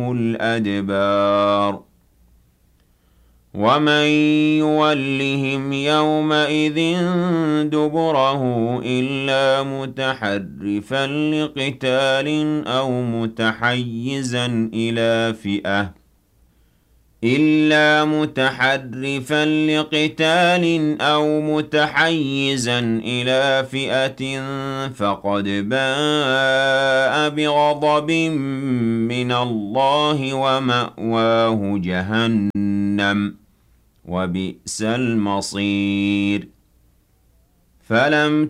الْأَدْبَارَ وَمَن يُوَلِّهِمْ يَوْمَئِذٍ دُبُرَهُ إِلَّا مُتَحَرِّفًا لِقِتَالٍ أَوْ مُتَحَيِّزًا إِلَىٰ فِئَةٍ فَقَدْ بَاءَ بِغَضَبٍ مِّنَ اللَّهِ وَمَأْوَاهُ جَهَنَّمُ ۖ وَبِئْسَ الْمَصِيرُ فَلَمْ